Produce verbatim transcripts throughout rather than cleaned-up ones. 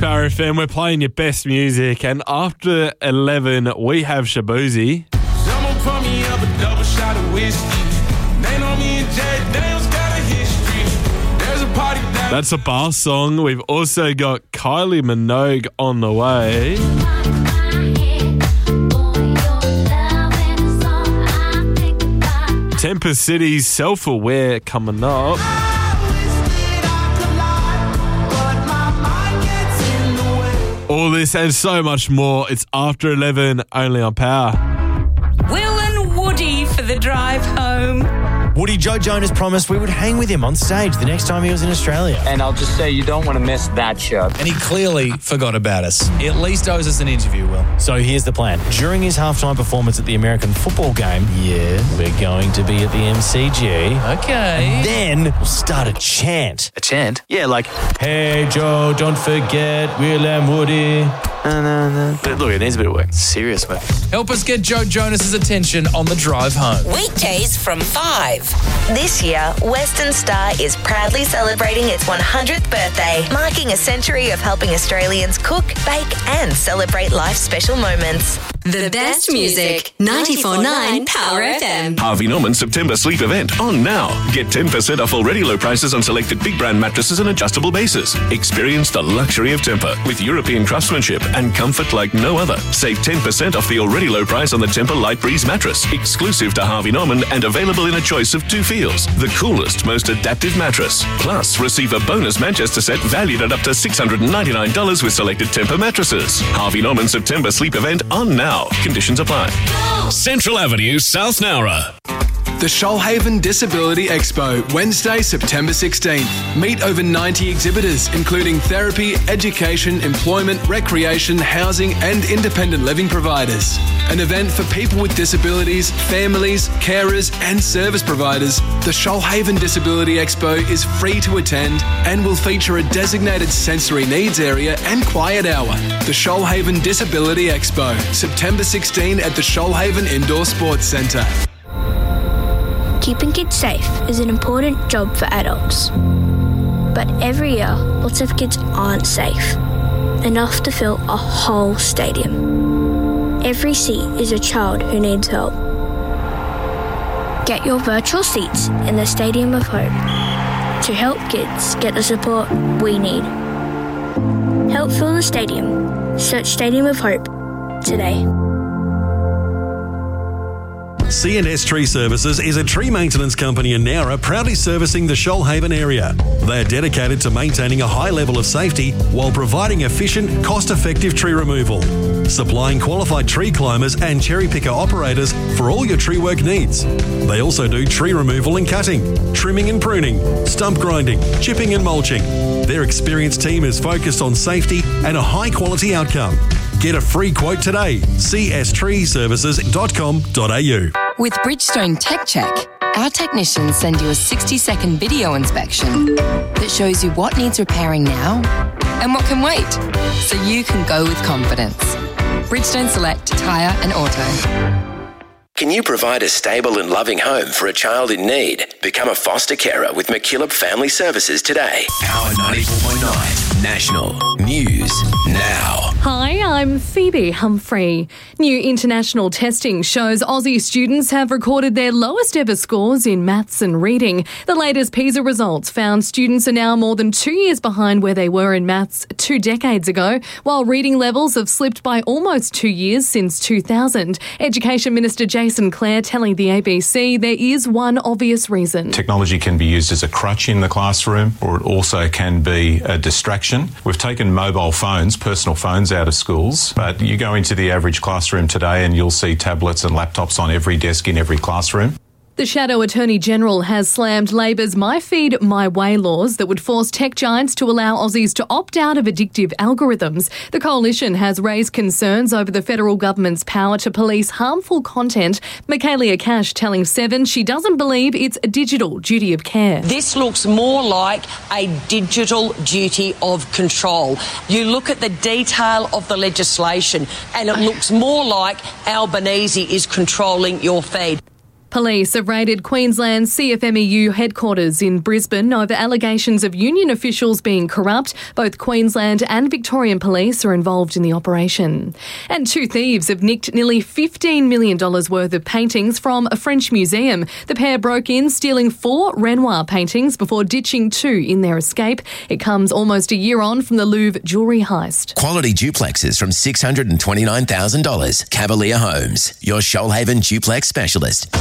Power F M, we're playing your best music, and after eleven, we have Shaboozey. Someone pour me up a double shot of whiskey. They know me and Jay Daniels got a history. There's a party down. That's a bar song. We've also got Kylie Minogue on the way. Temper City's Self-Aware coming up. All this and so much more. It's after eleven, only on Power. Will and Woody for the drive home. Woody, Joe Jonas promised we would hang with him on stage the next time he was in Australia. And I'll just say you don't want to miss that show. And he clearly forgot about us. He at least owes us an interview, Will. So here's the plan. During his halftime performance at the American football game, yeah, we're going to be at the M C G. Okay. And then we'll start a chant. A chant? Yeah, like, Hey, Joe, don't forget Will and Woody. no, no, no. But look, it needs a bit of work. Serious work. Help us get Joe Jonas's attention on the drive home. Weekdays from five. This year, Western Star is proudly celebrating its one hundredth birthday, marking a century of helping Australians cook, bake and celebrate life's special moments. The best music, ninety-four point nine Power F M. Harvey Norman September sleep event on now. Get ten percent off already low prices on selected big brand mattresses and adjustable bases. Experience the luxury of Tempur with European craftsmanship and comfort like no other. Save ten percent off the already low price on the Tempur Light Breeze mattress, exclusive to Harvey Norman and available in a choice of two feels. The coolest, most adaptive mattress. Plus, receive a bonus Manchester set valued at up to six hundred ninety-nine dollars with selected Tempur mattresses. Harvey Norman September sleep event on now. Conditions apply. Central Avenue, South Nowra. The Shoalhaven Disability Expo, Wednesday, September sixteenth. Meet over ninety exhibitors, including therapy, education, employment, recreation, housing and independent living providers. An event for people with disabilities, families, carers and service providers. The Shoalhaven Disability Expo is free to attend and will feature a designated sensory needs area and quiet hour. The Shoalhaven Disability Expo, September sixteenth at the Shoalhaven Indoor Sports Centre. Keeping kids safe is an important job for adults. But every year, lots of kids aren't safe enough to fill a whole stadium. Every seat is a child who needs help. Get your virtual seats in the Stadium of Hope to help kids get the support we need. Help fill the stadium. Search Stadium of Hope today. C and S Tree Services is a tree maintenance company in Nowra proudly servicing the Shoalhaven area. They are dedicated to maintaining a high level of safety while providing efficient, cost-effective tree removal. Supplying qualified tree climbers and cherry picker operators for all your tree work needs. They also do tree removal and cutting, trimming and pruning, stump grinding, chipping and mulching. Their experienced team is focused on safety and a high-quality outcome. Get a free quote today. c s tree services dot com dot a u. With Bridgestone Tech Check, our technicians send you a sixty-second video inspection that shows you what needs repairing now and what can wait, so you can go with confidence. Bridgestone Select Tyre and Auto. Can you provide a stable and loving home for a child in need? Become a foster carer with McKillop Family Services today. Power ninety-four point nine National News Now. Hi, I'm Phoebe Humphrey. New international testing shows Aussie students have recorded their lowest ever scores in maths and reading. The latest PISA results found students are now more than two years behind where they were in maths two decades ago, while reading levels have slipped by almost two years since two thousand. Education Minister Jason Clare telling the A B C there is one obvious reason. Technology can be used as a crutch in the classroom, or it also can be a distraction. We've taken mobile phones, personal phones out of schools, but you go into the average classroom today and you'll see tablets and laptops on every desk in every classroom. The Shadow Attorney General has slammed Labor's My Feed, My Way laws that would force tech giants to allow Aussies to opt out of addictive algorithms. The coalition has raised concerns over the federal government's power to police harmful content. Michaelia Cash telling Seven she doesn't believe it's a digital duty of care. This looks more like a digital duty of control. You look at the detail of the legislation and it looks more like Albanese is controlling your feed. Police have raided Queensland's C F M E U headquarters in Brisbane over allegations of union officials being corrupt. Both Queensland and Victorian police are involved in the operation. And two thieves have nicked nearly fifteen million dollars worth of paintings from a French museum. The pair broke in, stealing four Renoir paintings before ditching two in their escape. It comes almost a year on from the Louvre jewellery heist. Quality duplexes from six hundred twenty-nine thousand dollars. Cavalier Homes, your Shoalhaven duplex specialist.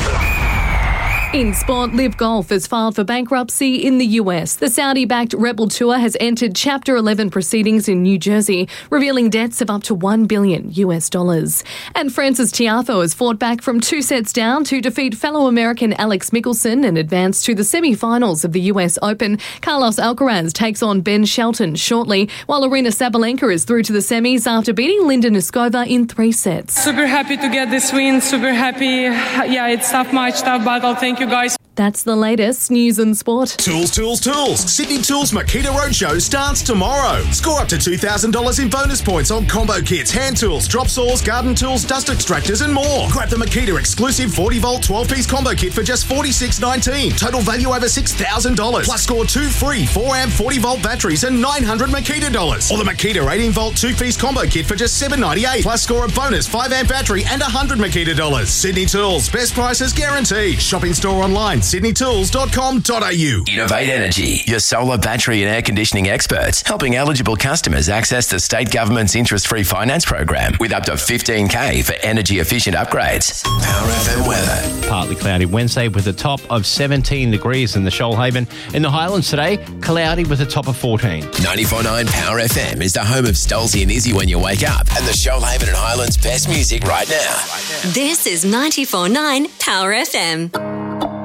In sport, Liv Golf has filed for bankruptcy in the U S. The Saudi-backed Rebel Tour has entered Chapter eleven proceedings in New Jersey, revealing debts of up to one billion U S dollars. And Frances Tiafoe has fought back from two sets down to defeat fellow American Alex Mickelson and advance to the semi-finals of the U S Open. Carlos Alcaraz takes on Ben Shelton shortly, while Arina Sabalenka is through to the semis after beating Linda Noskova in three sets. Super happy to get this win. Super happy. Yeah, it's tough match, tough battle. Thank you guys. That's the latest news and sport. Tools, tools, tools. Sydney Tools Makita Roadshow starts tomorrow. Score up to two thousand dollars in bonus points on combo kits, hand tools, drop saws, garden tools, dust extractors and more. Grab the Makita exclusive forty volt twelve piece combo kit for just forty-six nineteen. Total value over six thousand dollars. Plus score two free four amp forty volt batteries and nine hundred Makita dollars. Or the Makita eighteen volt two piece combo kit for just seven ninety-eight. Plus score a bonus five amp battery and one hundred Makita dollars. Sydney Tools. Best prices guaranteed. Shopping store online. sydney tools dot com dot a u. Innovate Energy, your solar, battery and air conditioning experts, helping eligible customers access the state government's interest-free finance program with up to fifteen K for energy-efficient upgrades. Power F M weather. Partly cloudy Wednesday with a top of seventeen degrees in the Shoalhaven. In the Highlands today, cloudy with a top of fourteen. ninety-four point nine Power F M is the home of Stolzy and Izzy when you wake up, and the Shoalhaven and Highlands best music right now. This is ninety-four point nine Power F M.